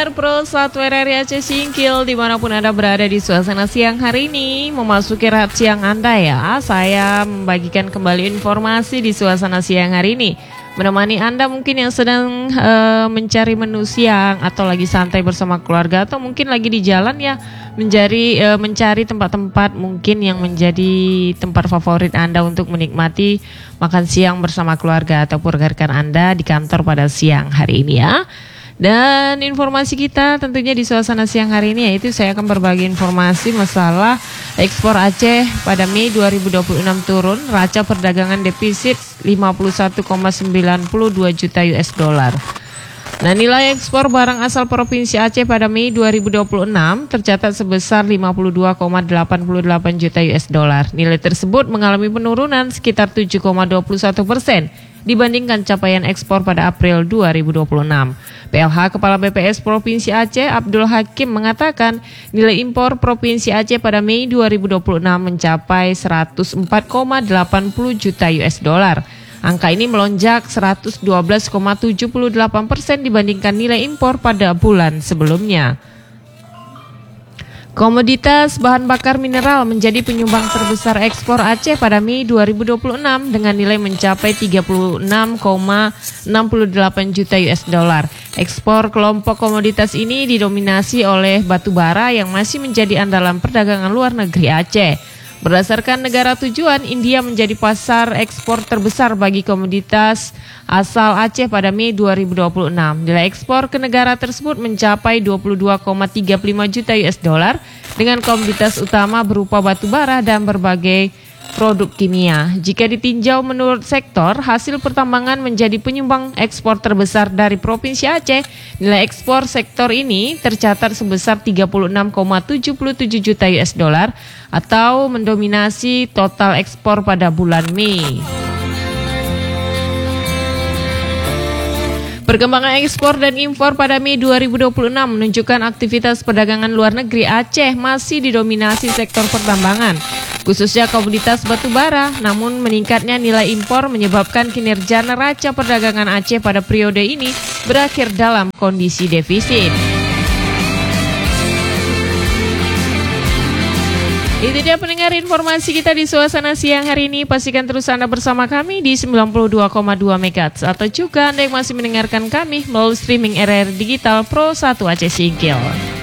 Pro 1 RRI Aceh Singkil, dimanapun Anda berada di suasana siang hari ini, memasuki rahat siang Anda ya. Saya membagikan kembali informasi di suasana siang hari ini, menemani Anda mungkin yang sedang mencari menu siang, atau lagi santai bersama keluarga, atau mungkin lagi di jalan ya, mencari tempat-tempat mungkin yang menjadi tempat favorit Anda untuk menikmati makan siang bersama keluarga ataupun rekan Anda di kantor pada siang hari ini ya. Dan informasi kita tentunya di suasana siang hari ini, yaitu saya akan berbagi informasi masalah ekspor Aceh pada Mei 2026 turun, raca perdagangan defisit 51,92 juta US dollar. Nah, nilai ekspor barang asal Provinsi Aceh pada Mei 2026 tercatat sebesar 52,88 juta US dollar. Nilai tersebut mengalami penurunan sekitar 7,21% dibandingkan capaian ekspor pada April 2026. PLH Kepala BPS Provinsi Aceh Abdul Hakim mengatakan nilai impor Provinsi Aceh pada Mei 2026 mencapai 104,80 juta US dollar. Angka ini melonjak 112,78% dibandingkan nilai impor pada bulan sebelumnya. Komoditas bahan bakar mineral menjadi penyumbang terbesar ekspor Aceh pada Mei 2026 dengan nilai mencapai 36,68 juta US dollar. Ekspor kelompok komoditas ini didominasi oleh batu bara yang masih menjadi andalan perdagangan luar negeri Aceh. Berdasarkan negara tujuan, India menjadi pasar ekspor terbesar bagi komoditas asal Aceh pada Mei 2026. Nilai ekspor ke negara tersebut mencapai 22,35 juta US dollar dengan komoditas utama berupa batu bara dan berbagai produk kimia. Jika ditinjau menurut sektor, hasil pertambangan menjadi penyumbang ekspor terbesar dari Provinsi Aceh. Nilai ekspor sektor ini tercatat sebesar 36,77 juta US dollar atau mendominasi total ekspor pada bulan Mei. Perkembangan ekspor dan impor pada Mei 2026 menunjukkan aktivitas perdagangan luar negeri Aceh masih didominasi sektor pertambangan, khususnya komoditas batu bara. Namun meningkatnya nilai impor menyebabkan kinerja neraca perdagangan Aceh pada periode ini berakhir dalam kondisi defisit. Itu dia pendengar informasi kita di suasana siang hari ini. Pastikan terus Anda bersama kami di 92,2 MHz, atau juga Anda yang masih mendengarkan kami melalui streaming RRI Digital Pro 1 Aceh Singkil.